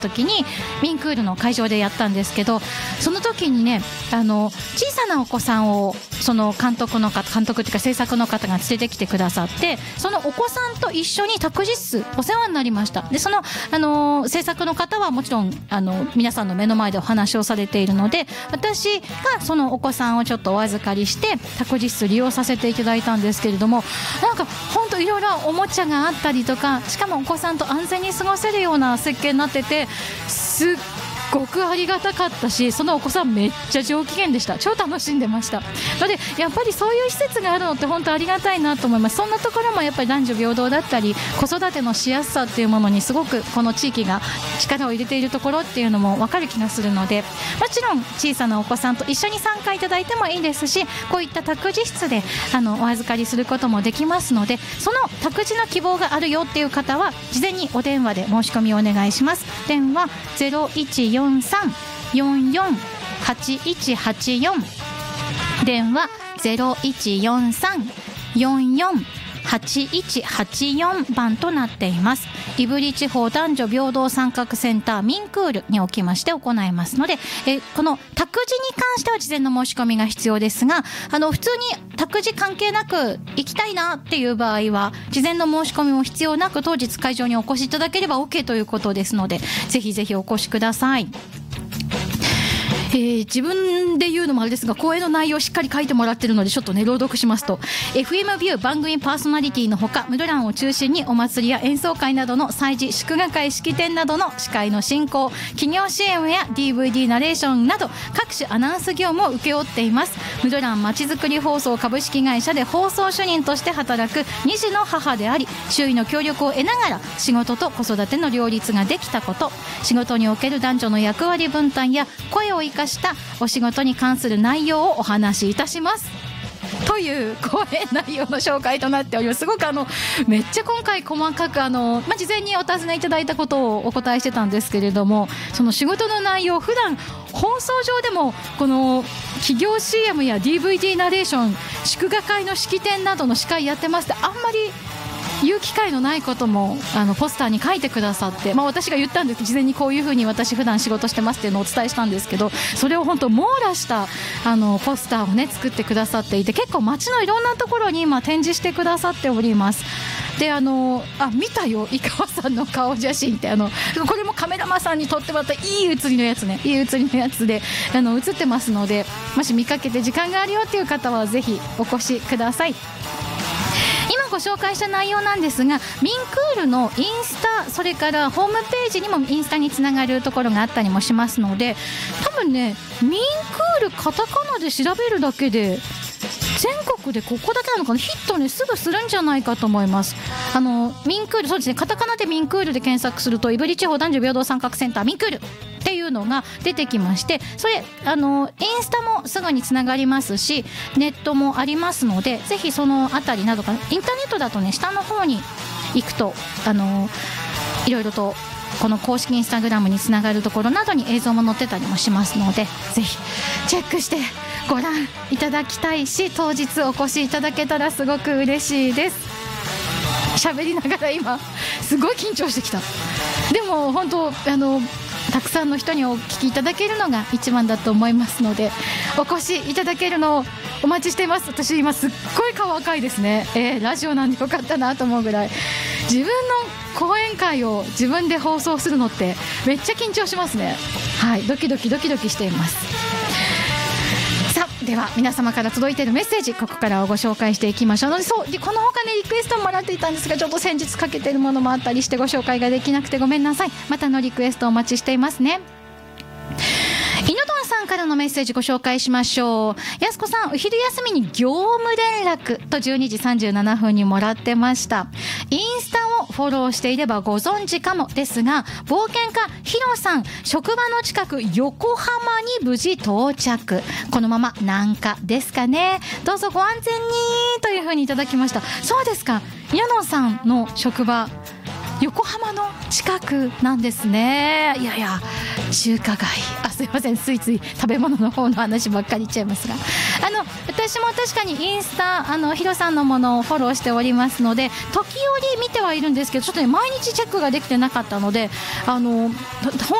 時にミンクールの会場でやったんですけど、その時にね小さなお子さんをその監督っていうか制作の方が連れてきてくださって、そのお子さんと一緒に託児室お世話になりました。でその制作の方はもちろん皆さんの目の前でお話をされているので、私がそのお子さんをちょっとお預かりして託児室利用させていただいたんですけれども、なんか本当いろいろおもちゃがあったりとか、しかもお子さんと安全に過ごせるような設計になってて、すっごくありがたかったし、そのお子さんめっちゃ上機嫌でした。超楽しんでました。のでやっぱりそういう施設があるのって本当ありがたいなと思います。そんなところもやっぱり男女平等だったり子育てのしやすさっていうものにすごくこの地域が力を入れているところっていうのも分かる気がするので、もちろん小さなお子さんと一緒に参加いただいてもいいですし、こういった託児室でお預かりすることもできますので、その託児の希望があるよっていう方は事前にお電話で申し込みをお願いします。電話0143-448184、電話0143-448184番となっています。胆振地方男女平等参画センターミンクールにおきまして行いますので、この託児に関しては事前の申し込みが必要ですが、普通に託児関係なく行きたいなっていう場合は事前の申し込みも必要なく当日会場にお越しいただければ OK ということですので、ぜひぜひお越しください。自分で言うのもあれですが、講演の内容をしっかり書いてもらっているのでちょっとね朗読しますと、 FM ビュー番組パーソナリティのほか、室蘭を中心にお祭りや演奏会などの祭事、祝賀会、式典などの司会の進行、企業 CM や DVD ナレーションなど各種アナウンス業務を請け負っています。室蘭まちづくり放送株式会社で放送主任として働く2児の母であり、周囲の協力を得ながら仕事と子育ての両立ができたこと、仕事における男女の役割分担や声を生かしたお仕事に関する内容をお話しいたしますという講演内容の紹介となっております。すごくめっちゃ今回細かく事前にお尋ねいただいたことをお答えしてたんですけれども、その仕事の内容、普段放送上でもこの企業 CM や DVD ナレーション、祝賀会の式典などの司会やってますってあんまり言う機会のないこともポスターに書いてくださって、私が言ったんですけど、事前にこういうふうに私普段仕事してますっていうのをお伝えしたんですけど、それを本当網羅したポスターをね作ってくださっていて、結構街のいろんなところに今展示してくださっております。で見たよ井川さんの顔写真って、これもカメラマンさんに撮ってもらったいい写りのやつね、いい写りのやつで写ってますので、もし見かけて時間があるよっていう方はぜひお越しください。今ご紹介した内容なんですが、ミンクールのインスタ、それからホームページにもインスタにつながるところがあったりもしますので、多分ねミンクールカタカナで調べるだけで全国でここだけなのかな、ヒットねすぐするんじゃないかと思います。ミンクール、そうですね、カタカナでミンクールで検索すると胆振地方男女平等参画センターミンクールっていうのが出てきまして、それインスタもすぐにつながりますし、ネットもありますので、ぜひそのあたりなどか、インターネットだとね下の方に行くといろいろとこの公式インスタグラムにつながるところなどに映像も載ってたりもしますので、ぜひチェックしてご覧いただきたいし、当日お越しいただけたらすごく嬉しいです。喋りながら今すごい緊張してきた。でも本当たくさんの人にお聞きいただけるのが一番だと思いますので、お越しいただけるのをお待ちしています。私今すっごい顔赤いですね。ラジオなんでよかったなと思うぐらい、自分の講演会を自分で放送するのってめっちゃ緊張しますね。はい、ドキドキしています。さあ、では皆様から届いているメッセージ、ここからご紹介していきましょう。そうで、この他ねリクエストももらっていたんですが、ちょっと先日かけているものもあったりしてご紹介ができなくてごめんなさい。またのリクエストお待ちしていますね。イノドンさんからのメッセージご紹介しましょう。やすこさん、お昼休みに業務連絡と12時37分にもらってました。インスタをフォローしていればご存知かもですが、冒険家ヒロさん、職場の近く横浜に無事到着。このまま南下ですかね。どうぞご安全にというふうにいただきました。そうですか、ヤノンさんの職場横浜の近くなんですね。いやいや、中華街、すいません、ついつい食べ物の方の話ばっかり言っちゃいますが、私も確かにインスタヒロさんのものをフォローしておりますので、時折見てはいるんですけど、ちょっとね毎日チェックができてなかったので、本